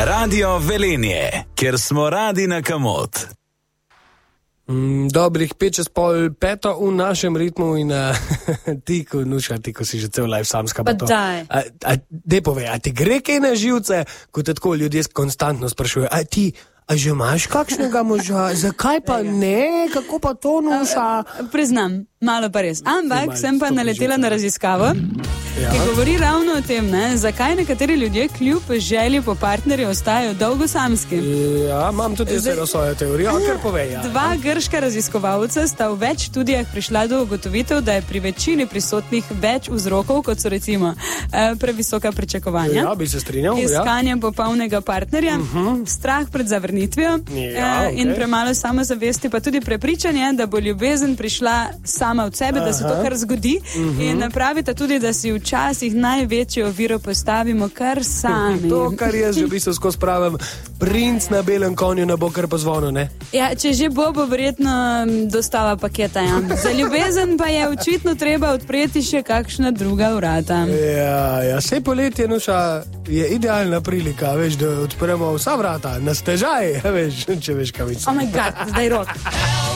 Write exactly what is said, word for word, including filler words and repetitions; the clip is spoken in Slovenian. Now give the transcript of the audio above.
Radio Velenje, kjer smo radi na kamot. Mm, dobrih pet čez pol peto v našem ritmu in uh, ti, ko nuša, ti, ko si že cel life samska. Pa daj. A, a, dej povej, a ti gre kaj na živce, ko te tako ljudje konstantno sprašujejo, a ti, a že imaš kakšnega moža, zakaj pa ne, kako pa to nuša? Priznam, malo pa res. Ampak sem pa naletela na raziskavo, ja. ki govori ravno o tem, ne, zakaj nekateri ljudje kljub želji po partnerju ostajajo dolgo samski. Ja, imam tudi zelo svojo teorijo, kar povej. Ja. Dva grška raziskovalca sta v več študijah prišla do ugotovitev, da je pri večini prisotnih več vzrokov, kot so recimo eh, previsoka pričakovanja, ja, bi se strinjal, iskanje ja. popolnega partnerja, uh-huh. strah pred zavrnitvijo ja, eh, okay. in premalo samozavesti, pa tudi prepričanje, da bo ljubezen prišla sama od sebe, Aha. da se to kar zgodi. Uh-huh. In pravite tudi, da si včasih največjo oviro postavimo kar sami. To, kar jaz že v bistvu skozi pravim, princ na belem konju ne bo kar pozvonil, ne? Ja, če že bo, bo verjetno dostava paketa, ja. Za ljubezen pa je očitno treba odpreti še kakšna druga vrata. Ja, ja, sej poletje, nuša, je idealna prilika, veš, da odpremo vsa vrata, na stežaj, veš, če veš, kaj mislim. Oh my god, zdaj rok.